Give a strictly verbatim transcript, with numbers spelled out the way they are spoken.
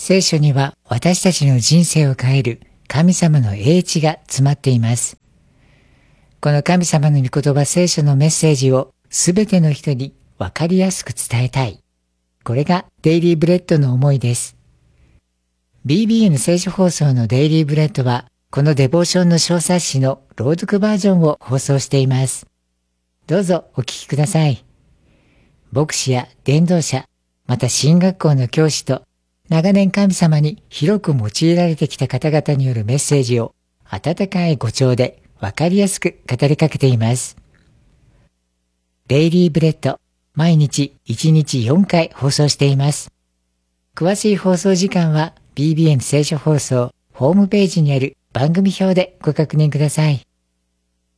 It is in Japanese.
聖書には私たちの人生を変える神様の英知が詰まっています。この神様の御言葉聖書のメッセージをすべての人にわかりやすく伝えたい。これがデイリーブレッドの思いです。ビービーエヌ 聖書放送のデイリーブレッドは、このデボーションの小冊子の朗読バージョンを放送しています。どうぞお聞きください。牧師や伝道者、また神学校の教師と、長年神様に広く用いられてきた方々によるメッセージを温かい語調でわかりやすく語りかけています。デイリーブレッド、毎日いちにちよんかい放送しています。詳しい放送時間は ビービーエヌ 聖書放送ホームページにある番組表でご確認ください。